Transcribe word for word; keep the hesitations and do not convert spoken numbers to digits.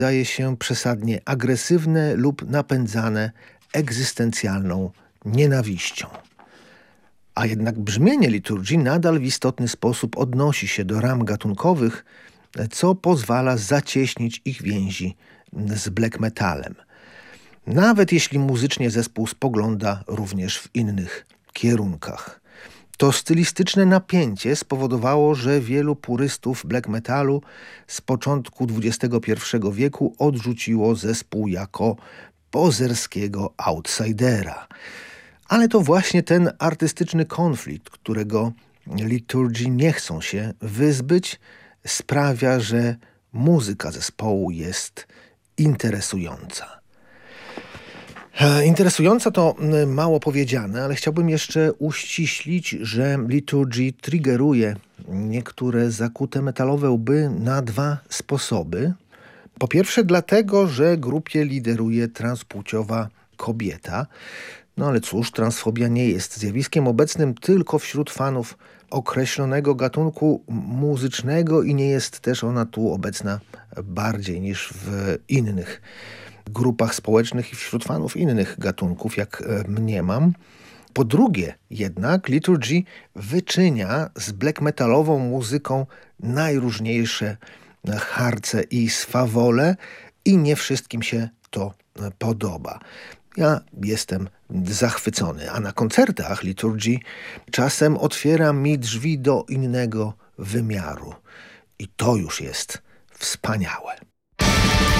wydaje się przesadnie agresywne lub napędzane egzystencjalną nienawiścią. A jednak brzmienie liturgii nadal w istotny sposób odnosi się do ram gatunkowych, co pozwala zacieśnić ich więzi z black metalem. Nawet jeśli muzycznie zespół spogląda również w innych kierunkach. To stylistyczne napięcie spowodowało, że wielu purystów black metalu z początku dwudziestego pierwszego wieku odrzuciło zespół jako pozerskiego outsidera. Ale to właśnie ten artystyczny konflikt, którego liturgii nie chcą się wyzbyć, sprawia, że muzyka zespołu jest interesująca. Interesująca to mało powiedziane, ale chciałbym jeszcze uściślić, że liturgii triggeruje niektóre zakute metalowe łby na dwa sposoby. Po pierwsze dlatego, że grupie lideruje transpłciowa kobieta. No ale cóż, transfobia nie jest zjawiskiem obecnym tylko wśród fanów określonego gatunku muzycznego i nie jest też ona tu obecna bardziej niż w innych grupach społecznych i wśród fanów innych gatunków, jak mniemam. Po drugie jednak liturgii wyczynia z black metalową muzyką najróżniejsze harce i swawole i nie wszystkim się to podoba. Ja jestem zachwycony, a na koncertach liturgii czasem otwiera mi drzwi do innego wymiaru. I to już jest wspaniałe.